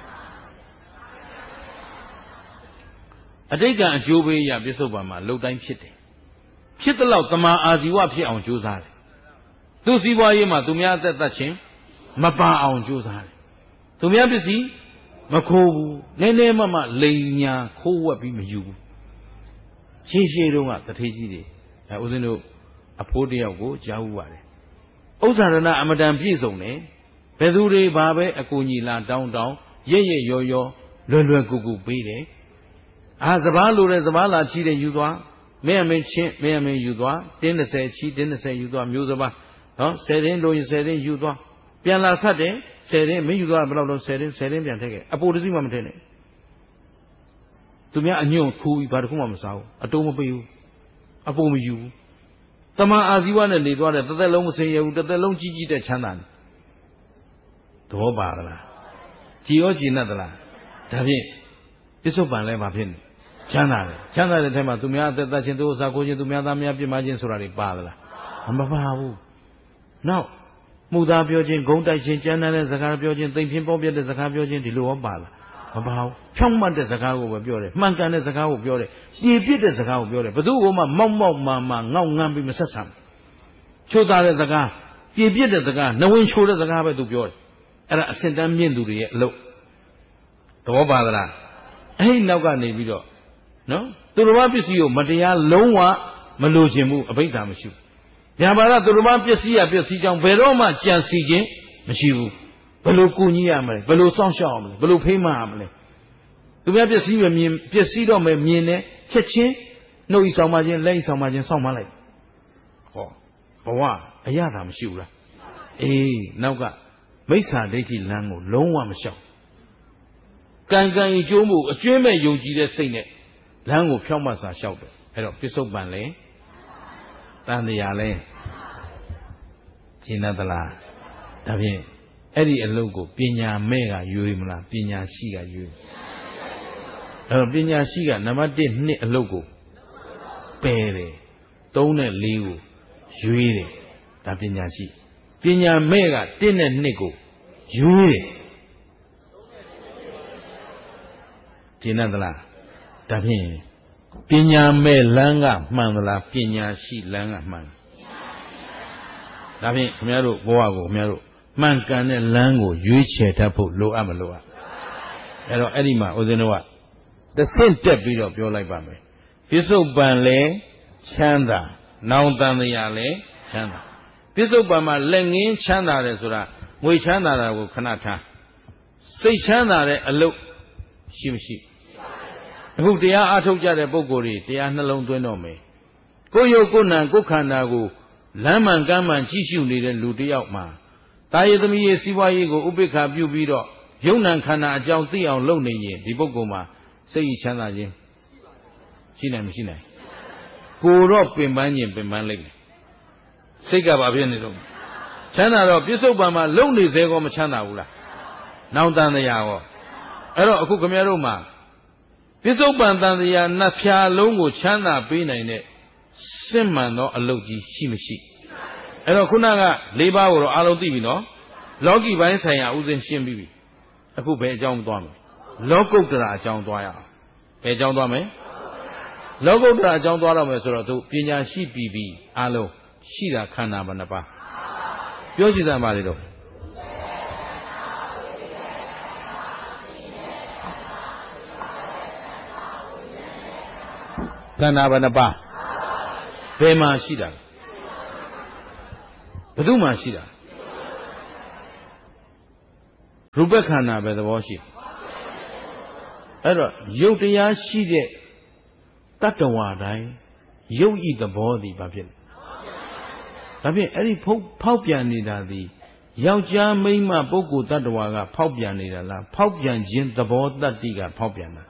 အတိတ်ကအကျိုးပေးရပြစ္ဆုတ်ပံမှာလှုပ်တိုင်းဖြစ်တယ်ဖြစ်တဲ့လောက်တမာအာဇီဝဖြစ်အောင်ကြိုးစားတယ်သူစည်းပွားရေးမှာသူများအသက်သက်ချင်းမပါအောင်ကြိုးစားတယ်သူများပစ္စည်းမခိုးဘူးနည်းနည်းမှလိန်ညာခိုးဝက်ပြီးမယူဘူးရှေးတုန်းကတထေးကြီးတွေဦးဇင်းတို့အဖိုးတယောက်ကိုကြားဥပါတယ်ဥစ္စာရဏအမတန်ပြည့်စုံတယ်ဘယ်သူတွေဘာပဲအကူညီလာတောင်းရဲရောလွယ်ကူကူပေးတယ်စပားလိုတဲ့စပားလာချီတဲ့ယူသွားမင်းအမင်းချင်းမင်းအမင်းယူသွားတင်း30ချီတင်း30ယူသွားမျိုးစပားနော်10တင်းလိုရင်10တင်းယူသွားပြန်လာဆက်တယ်10တင်းမင်းယူသွားဘယ်လောက်တော့10တင်းပြန်ထည့်ခဲ့အပိုတစည်းမှမထည့်နဲ့သူများအညွန့်ခူးပြီးဘာတစ်ခုမှမစားဘူးအတိုးမပေးဘူးအပိုမယူဘူးတမန်အာဇီဝနဲ့နေသွားတဲ့တစ်သက်လုံးမစင်ရဘူးတစ်သက်လုံးကြီးတဲ့ချမ်းသာတယ်သဘောပါလားကြည်ရောကြည်နဲ့သလားဒါဖြင့်ပြစ္ဆုတ်ပံလည်းမဖြစ်နေချမ်းသာတဲ့ထဲမှာသူများအသက်သက်ချင်းသူအစာကိုချင်းသူများသားများပြစ်မှားခြင်းဆိုတာတွေပါသလားမပါဘူးနောက်မှုသားပြောခြင်းဂုံတိုက်ခြင်းကြမ်းတမ်းတဲ့စကားပြောခြင်းသိမ်ဖြင်းပေါပြတဲ့စကားပြောခြင်းဒီလိုရောပါလားမပါဘူးဖြောင့်မတ်တဲ့စကားကိုပဲပြောတယ်မှန်ကန်တဲ့စကားကိုပြောတယ်ပြေပြစ်တဲ့စကားကိုပြောတယ်ဘယ်သူ့ကိုမှမောက်မာငေါငန်းပြီးမဆက်ဆံချိုးသားတဲ့စကားပြေပြစ်တဲ့စကားနဝင်ချိုးတဲ့စကားပဲသူပြောတယ်အဲ့ဒါအစင်တန်းမြင့်သူတွေရဲ့အလုပ်သဘောပါသလားအဲ့ဒီနောက်ကနေပြီးတော့နော်သူတော်ဘာပစ္စည်းကိုမတရားလုံးဝမလိုချင်ဘူးအဘိဓါမရှိဘူးညာပါလားသူတော်ဘာပစ္စည်းကြောင့်ဘယ်တော့မှကြံစီခြင်းမရှိဘူးဘယ်လိုကူညီရမလဲဘယ်လိုစောင့်ရှောက်ရမလဲဘယ်လိုဖိမရမလဲသူများပစ္စည်းပဲမြင်ပစ္စည်းတော့မယ်မြင်တယ်ချက်ချင်းနှုတ်ဤဆောင်ပါခြင်းလက်ဤဆောင်ပါခြင်းစောင့်မလိုက်ဟောဘဝအရသာမရှိဘူးလားအေးနောက်ကမိစ္ဆာဒိဋ္ဌိလမ်းကိုလုံးဝမလျှောက်ကံကံအကျိုးမှုအကျွမ်းမဲ့ယုံကြည်တဲ့စိတ်နဲ့လမ်းကိုဖြောင့်မတ်စွာလျှောက်တယ်အဲ့တော့ပြစ္ဆုတ်ပံလေတန်တရားလဲရှင်းသလားဒါဖြင့်အဲ့ဒီအလုပ်ကိုပညာမဲ့ကရွေးမလားပညာရှိကရွေးအဲ့တော့ပညာရှိကနံပါတ်1 2အလုပ်ကိုပယ်တယ်3နဲ့4ကိုရွေးတယ်ဒါပညာရှိပညာမဲ့က1နဲ့2ကိုရွေးတယ်ရှင်းသလားဒါဖြင့်ပညာမဲ့လမ်းကမှန်သလားပညာရှိလမ်းကမှန်ဒါဖြင့်ခင်ဗျားတို့ဘဝကိုခင်ဗျားတို့မှန်ကန်တဲ့လမ်းကိုရွေးချယ်တတ်ဖို့လိုအပ်မလိုအပ်အဲ့တော့အဲ့ဒီမှာဦးဇင်းတို့ကတစ်ဆင့်တက်ပြီးတော့ပြောလိုက်ပါမယ်ပြစ္ဆုတ်ပံလဲချမ်းသာနောင်တန်တရားလဲချမ်းသာပြစ္ဆုတ်ပံမှာလက်ငင်းချမ်းသာတယ်ဆိုတာငွေချမ်းသာတာကိုခဏထားစိတ်ချမ်းသာတဲ့အလုပ်ရှိမရှိအခုတရားအားထုတ်ကြတဲ့ပုဂ္ဂိုလ်တွေတရားနှလုံးသွင်းတော့မယ်ကိုယ်ရုပ်ကိုယ်နာကိုယ်ခန္ဓာကိုလမ်းမှန်ကမ်းမှန်ကြည့်ရှုနေတဲ့လူတစ်ယောက်မှာတာယသမီးရဲ့စီးပွားရေးကိုဥပိ္ပခာပြုပြီးတော့ယုံ nant ခန္ဓာအကြောင်းသိအောင်လုပ်နေရင်ဒီပုဂ္ဂိုလ်မှာစိတ်ချမ်းသာခြင်းရှိနိုင်မရှိနိုင်ကိုယ်တော့ပင်ပန်းခြင်းပင်ပန်းလိုက်တယ်စိတ်ကဘာဖြစ်နေတော့ချမ်းသာတော့ပြစ္ဆုတ်ပံမှာလုံနေစေကောမချမ်းသာဘူးလားနောင်တန်တရားရောအဲ့တော့အခုခင်ဗျားတို့မှာပြစ္ဆုတ်ပံတန်တရားနှစ်ဖြာလုံးကိုချမ်းသာပေးနိုင်တဲ့စစ်မှန်သောအလုပ်ကြီးရှိမရှိအဲ့တော့ခုနက၄ပါးကိုတော့အားလုံးသိပြီနော်လောကီပိုင်းဆိုင်ရာဥစဉ်ရှင်းပြီးပြီအခုဘယ်အကြောင်းသွားမလဲလောကုတ္တရာအကြောင်းသွားရအောင်ဘယ်အကြောင်းသွားမလဲလောကုတ္တရာအကြောင်းသွားတော့မယ်ဆိုတော့သူပညာရှိပြီအားလုံးရှိတာခန္ဓာဘယ်နှပါးပြောကြည့်သမ်းပါလေတော့ခန္ဓာဘယ်နှပါးဘယ်မှာရှိတာဘယ်သူမှရှိတာရူပခန္ဓာပဲသဘောရှိအဲ့တော့ရုပ်တရားရှိတဲ့တတ္တဝါတိုင်းရုပ်ဤသဘောသည်ဘာဖြစ်လဲဒါဖြင့်အဲ့ဒီဖောက်ပြန်နေတာသည်ယောက်ျားမိန်းမပုဂ္ဂိုလ်တ attva ကဖောက်ပြန်နေတာလားဖောက်ပြန်ခြင်းသဘောတတ္တိကဖောက်ပြန်တာ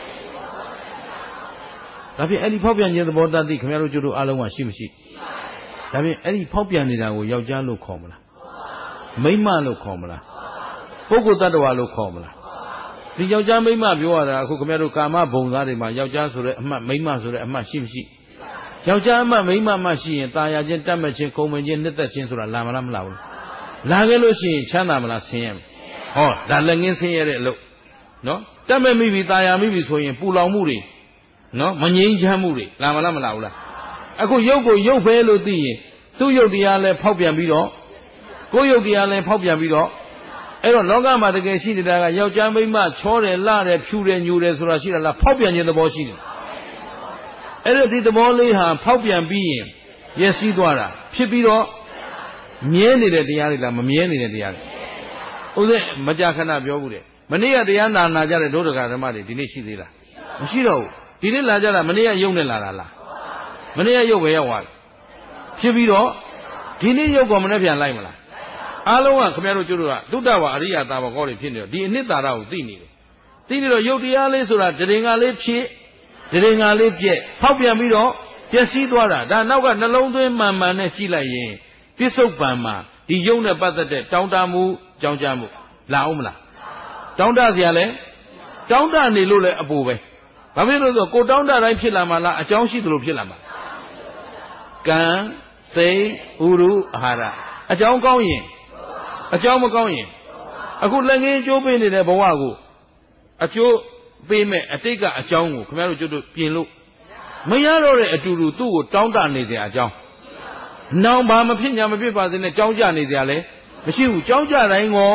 ဒါဖြင့်အဲ့ဒီဖောက်ပြန်ခြင်းသဘောတတ္တိခင်ဗျားတို့ကျတို့အားလုံးကရှိမရှိဒါဖြင့်အဲ့ဒီဖောက်ပြန်နေတာကိုယောက်ျားလို့ခေါ်မလားမိန်းမလို့ခေါ်မလားပုဂ္ဂိုလ်တ attva လို့ခေါ်မလားဒီယောက်ျားမိန်းမပြောရတာအခုခင်ဗျားတို့ကာမဘုံသားတွေမှာယောက်ျားဆိုတဲ့အမှတ်မိန်းမဆိုတဲ့အမှတ်ရှိမရှိယောက်ျားအမှတ်မိန်းမမှရှိရင်ตาရခြင်းတတ်မဲ့ခြင်းခုံမခြင်းနှစ်သက်ခြင်းဆိုတာလာမလားမလာဘူးလာခဲ့လို့ရှိရင်ချမ်းသာမလားဆင်းရဲဟောဒါလက်ငင်းဆင်းရဲတဲ့အလုပ်နော်တတ်မဲ့မိပြီตาရမိပြီဆိုရင်ပူလောင်မှုတွေနော်မငြိမ်းချမ်းမှုတွေလာမလားမလာဘူးလားအခုရုပ်ကိုရုပ်ပဲလို့သိရင်သူ့ရုပ်တရားလည်းဖောက်ပြန်ပြီးတော့ကိုယ်ရုပ်တရားလည်းဖောက်ပြန်ပြီးတော့အဲ့တော့လောကမှာတကယ်ရှိနေတာကယောက်ျားမိန်းမချောတယ်လှတယ်ဖြူတယ်ညူတယ်ဆိုတာရှိတာလားဖောက်ပြန်ခြင်းသဘောရှိတယ်အဲ့တော့ဒီသဘောလေးဟာဖောက်ပြန်ပြီးရင်ရည်စည်းသွားတာဖြစ်ပြီးတော့မြဲနေတဲ့တရားတွေလားမမြဲနေတဲ့တရားတွေဥစ္စာမကြာခဏပြောဘူးတဲ့မနေ့ကတရားနာကြတဲ့ဒုဒကဓမ္မတွေဒီနေ့ရှိသေးလားမရှိတော့ဘူးဒီနေ့လာကြတာမနေ့ကယုံနဲ့လာတာလားမနေ့ကယုံပဲရောက်သွားပြီဖြစ်ပြီးတော့ဒီနေ့ယုံကောမနဲ့ပြန်လိုက်မလားအားလုံးကခင်ဗျားတို့ကျတို့ကသုတ္တဝါအရိယသာဝကောတွေဖြစ်နေတော့ဒီအနှစ်သာရကိုသိနေတယ်သိနေတော့ယုတ်တရားလေးဆိုတာတရင်ကလေးဖြစ်တရင်ကလေးပြက်ဖောက်ပြန်ပြီးတော့ပျက်စီးသွားတာဒါနောက်ကနှလုံးသွင်းမှန်မှန်နဲ့ကြည့်လိုက်ရင်ပြစ္ဆုတ်ပံမှာဒီယုံနဲ့ပတ်သက်တဲ့တောင်းတမှုကြောင်းကြမှုလာအောင်မလားတောင်းတစရာလဲတောင်းတနေလို့လဲအပူပဲဘာဖြစ်လို့ဆိုကိုတောင်းတတိုင်းဖြစ်လာမှလားအကြောင်းရှိသလိုဖြစ်လာမှာကံစိတ်ဥရုအာဟာရအကြောင်းကောင်းရင်အကြောင်းမကောင်းရင်အခုလက်ငင်းကျိုးပေးနေတဲ့ဘဝကိုအကျိုးပေးမဲ့အတိတ်ကအကြောင်းကိုခင်ဗျားတို့ကျွတ်ပြင်လို့မရတော့တဲ့အတူတူသူ့ကိုတောင်းတနေစရာအကြောင်းနောင်ဘာမဖြစ်ညာမဖြစ်ပါစေနဲ့ကြောင်းကြနေစရာလဲမရှိဘူးကြောင်းကြတိုင်းကို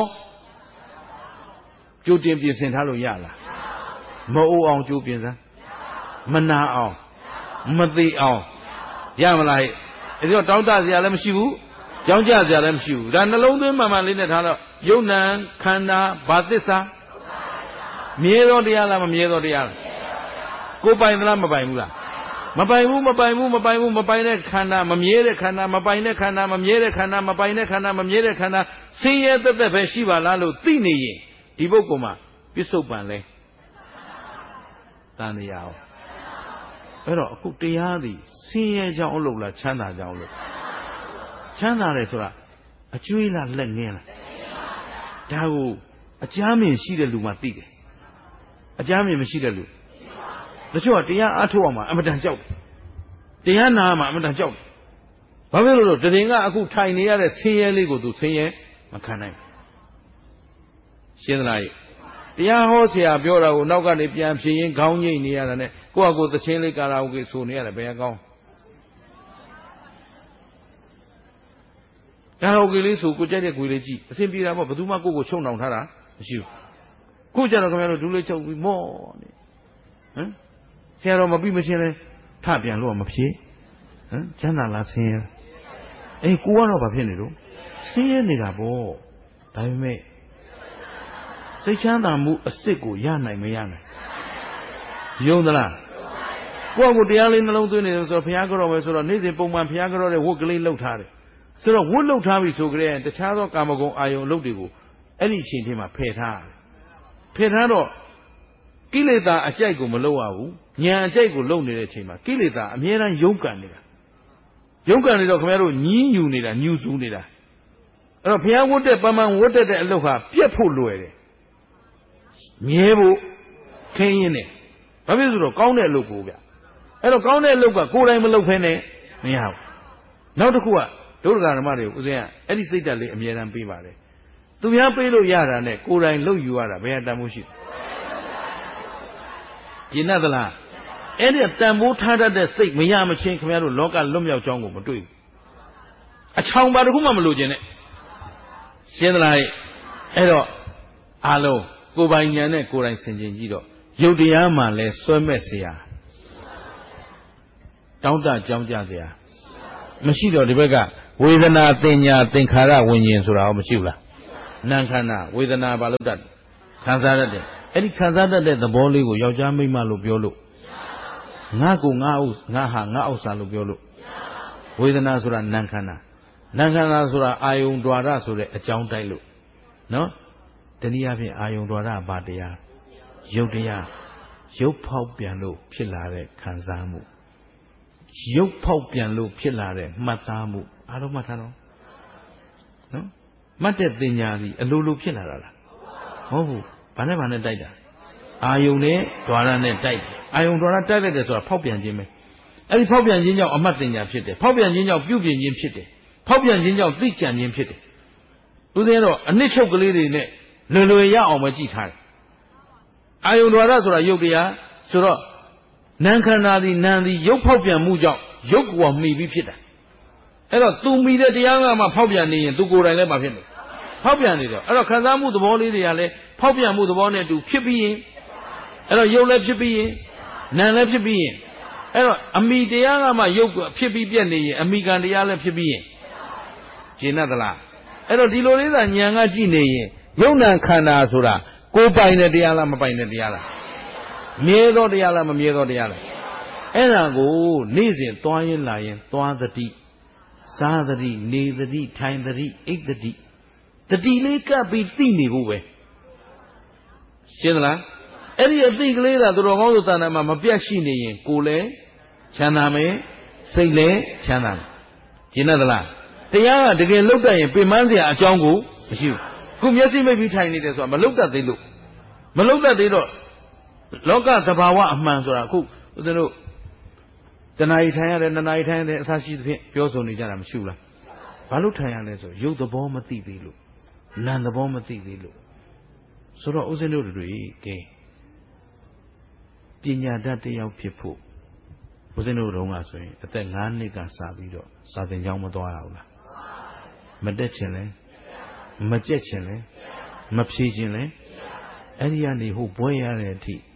ကြိုတင်ပြင်ဆင်ထားလို့ရလားမအိုးအောင်ကြိုးပြင်စမ်းမနာအောင်မသေးအောင်ရမလားအဲ့ဒီတော့တောင်းတစရာလည်းမရှိဘူးကြောင်းကြစရာလည်းမရှိဘူးဒါနှလုံးသွင်းမှန်မှန်လေးနဲ့ထားတော့ယုံနံခန္ဓာဘာသစ္စာမြဲသောတရားလားမမြဲသောတရားလားကိုပိုင်သလားမပိုင်ဘူးလားမပိုင်ဘူးမပိုင်ဘူးမပိုင်ဘူးမပိုင်တဲ့ခန္ဓာမမြဲတဲ့ခန္ဓာမပိုင်တဲ့ခန္ဓာမမြဲတဲ့ခန္ဓာမပိုင်တဲ့ခန္ဓာမမြဲတဲ့ခန္ဓာဆင်းရဲသက်သက်ပဲရှိပါလားလို့သိနေရင်ဒီပုဂ္ဂိုလ်မှာပြစ္ဆုတ်ပံလဲတန်တရားအောင်အဲ့တော့အခုတရားသည်ဆင်းရဲကြောင်းအလုပ်လားချမ်းသာကြောင်းလို့ချမ်းသာတယ်ဆိုတာအကျွေးလားလက်ငင်းလားဒါကိုအကြမ်းမြင်ရှိတဲ့လူမှသိတယ်အကြမ်းမြင်မရှိတဲ့လူတချို့ကတရားအားထုတ်အောင်မှာအမတန်ကြောက်တယ်တရားနာမှာအမတန်ကြောက်တယ်ဘာဖြစ်လို့လဲတရင်ကအခုထိုင်နေရတဲ့ဆင်းရဲလေးကိုသူဆင်းရဲမခံနိုင်ဘူးရှင်းသလားတရားဟောဆရာပြောတာကိုနောက်ကနေပြန်ဖြေရင်ခေါင်းငိမ့်နေရတာနဲ့ကိုယ့်အကိုသချင်းလေးကာရာအိုကေဆိုနေရတယ်ဘယ်ကောင်းကာရာအိုကေလေးဆိုကိုကြိုက်တဲ့ခွေလေးကြည့်အဆင်ပြေတာပေါ့ဘယ်သူမှကိုယ့်ကိုချုံနှောင်ထားတာမရှိဘူးခုကျတော့ခင်ဗျားတို့ဒူးလေးချုပ်ပြီးမော့နေဟမ်ဆရာတော်မပြီးမချင်းလဲထပြန်လို့မဖြေဟမ်ချမ်းသာလားဆင်းရဲအေးကိုကတော့ဘာဖြစ်နေတော့ဆင်းရဲနေတာပေါ့ဒါပေမဲ့စိတ်ချမ်းသာမှုအစစ်ကိုရနိုင်မရနိုင်ယုံသလားကိုယ့်ကိုတရားလေးနှလုံးသွင်းနေတယ်ဆိုတော့ဘုရားကြောပဲဆိုတော့နေ့စဉ်ပုံမှန်ဘုရားကြောတဲ့ဝတ်ကလေးလှုပ်ထားတယ်ဆိုတော့ဝတ်လှုပ်ထားပြီဆိုကြတဲ့တခြားသောကာမဂုဏ်အာယုံအလုပ်တွေကိုအဲ့ဒီအချိန်ထဲမှာဖယ်ထားတော့ကိလေသာအကြိုက်ကိုမလုပ်ရဘူးဉာဏ်အကြိုက်ကိုလုပ်နေတဲ့အချိန်မှာကိလေသာအမြဲတမ်းယုံကန်နေတာယုံကန်နေတော့ခင်ဗျားတို့ညင်းညူနေတာညူစူးနေတာအဲ့တော့ဘုရားဝတ်တဲ့ပန်းပန်းဝတ်တဲ့အလုပ်ဟာပြက်ဖို့လွယ်တယ်မြဲဖို့ခင်းရင်းတယ်ဘာဖြစ်လို့ကောင်းတဲ့အလုပ်ကိုဗျအဲ့တော့ကောင်းတဲ့အလုပ်ကကိုယ်တိုင်မလုပ်ဖ ೇನೆ မရဘူးနောက်တစ်ခုကဒုက္ခဓမ္မတွေကိုဦးဇင်းကအဲ့ဒီစိတ်ဓာတ်လေးအမြဲတမ်းပေးပါတယ်သူများပေးလို့ရတာနဲ့ကိုယ်တိုင်လုပ်ယူရတာဘယ်ဟာတန်ဖိုးရှိကျင်သလားအဲ့ဒီတန်ဖိုးထားတတ်တဲ့စိတ်မရမချင်းခင်ဗျားတို့လောကလွတ်မြောက်ကြောင်းကိုမတွေ့ဘူးအချောင်ပါတခုမှမလိုချင်နဲ့ရှင်းသလားအဲ့တော့အားလုံးကိုယ်ပိုင်ဉာဏ်နဲ့ကိုယ်တိုင်ဆင်ခြင်ကြည့်တော့ယုတ်တရားမှလည်းစွဲမဲ့เสียတောင်းတကြောင်းကြเสียမရှိတော့ဒီဘက်ကဝေဒနာသင်ညာသင်္ခါရဝิญဉ်ဆိုတာရောမရှိဘူးလားနာခန္ဓာဝေဒနာဘာလို့တတ်ခံစားရတဲ့အဲ့ဒီခံစားတတ်တဲ့သဘောလေးကိုယောက်ျားမိန်းမလို့ပြောလို့ငါကိုငါဥငါဟာငါဥစ္စာလို့ပြောလို့ဝေဒနာဆိုတာနာခန္ဓာနာခန္ဓာဆိုတာအာယုံ द्वार ဆိုတဲ့အကြောင်းတိုက်လို့နော်တနည်းအားဖြင့်အာယုံ द्वार ဘာတရားရုပ်တရားရုပ်ဖောက်ပြန်လို့ဖြစ်လာတဲ့ခံစားမှုရုပ်ဖောက်ပြန်လို့ဖြစ်လာတဲ့မှတ်သားမှုအားလုံးမှတ်ထားတော့နော်မှတ်တဲ့တင်ညာစီအလိုလိုဖြစ်လာတာလားမဟုတ်ဘူးဘာနဲ့တိုက်တာအာယုံနဲ့ द्वार နဲ့တိုက်အာယုံ द्वार တိုက်လိုက်တယ်ဆိုတာဖောက်ပြန်ခြင်းပဲအဲ့ဒီဖောက်ပြန်ခြင်းကြောင့်အမှတ်တင်ညာဖြစ်တယ်ဖောက်ပြန်ခြင်းကြောင့်ပြုပြင်ခြင်းဖြစ်တယ်ဖောက်ပြန်ခြင်းကြောင့်သိကြံခြင်းဖြစ်တယ်ဦးဇင်းတော့အနစ်ချုပ်ကလေးတွေနဲ့လွယ်ရအောင်ပဲကြည့်ထားတယ်အာယုံ द्वार ဆိုတာရုပ်တရားဆိုတော့နာခန္ဓာသည်နာသည်ရုပ်ဖောက်ပြန်မှုကြောင့်ရုပ်ကိုမှီပြီးဖြစ်တာအဲ့တော့သူမှီတဲ့တရားကမှဖောက်ပြန်နေရင်သူကိုယ်တိုင်လည်းမဖြစ်ဘူးဖောက်ပြန်နေတော့အဲ့တော့ခံစားမှုသဘောလေးတွေကလည်းဖောက်ပြန်မှုသဘောနဲ့တူဖြစ်ပြီးရင်အဲ့တော့ရုပ်လည်းဖြစ်ပြီးရင်နာလည်းဖြစ်ပြီးရင်အဲ့တော့အမိတရားကမှရုပ်ဖြစ်ပြီးပြက်နေရင်အမိကံတရားလည်းဖြစ်ပြီးရင်ကျင့်တတ်သလားအဲ့တော့ဒီလိုလေးသာဉာဏ်ကကြည့်နေရင်ယုံနာခန္ဓာဆိုတာကိုယ်ပိုင်တဲ့တရားလားမပိုင်တဲ့တရားလားမြဲသောတရားလားမမြဲသောတရားလားအဲ့ဒါကိုနေ့စဉ်သွားရင်လာရင်သွားသတိစားသတိနေသတိထိုင်သတိအိပ်သတိတတိလေးကပ်ပြီးသိနေဖို့ပဲရှင်းသလားအဲ့ဒီအသိကလေးသာသူတော်ကောင်းတို့တဏ္ဍာမှာမပြတ်ရှိနေရင်ကိုယ်လည်းချမ်းသာမယ်စိတ်လည်းချမ်းသာမယ်ရှင်းသလားတရားကတကယ်လုတ်တတ်ရင်ပင်ပန်းစရာအကြောင်းကိုမရှိဘူးခုမျက်စိမိတ်ပြီးထိုင်နေတယ်ဆိုတာမလုတ်တတ်သေးလို့မလုတ်တတ်သေးတော့လောကသဘာဝအမှန်ဆိုတာအခုဦးဇင်းတို့တဏှာကြီးထိုင်ရတယ်နှစ်နာရီထိုင်ရတယ်အစရှိသဖြင့်ပြောဆိုနေကြတာမရှိဘူးလားဘာလို့ထိုင်ရလဲဆိုရုပ်သဘောမသိသေးလို့နာမ်သဘောမသိသေးလို့ဆိုတော့ဦးဇင်းတို့တွေကဲပညာတတ်တယောက်ဖြစ်ဖို့ဦးဇင်းတို့တုန်းကဆိုရင်အသက်9နှစ်ကစပြီးတော့စာသင်ကျောင်းမသွားရဘူးလားမတက်ချင်လဲမကြက်ချင်လဲမဖြေချင်လဲအဲ့ဒီကနေဟိုဘွဲရတဲ့အထိ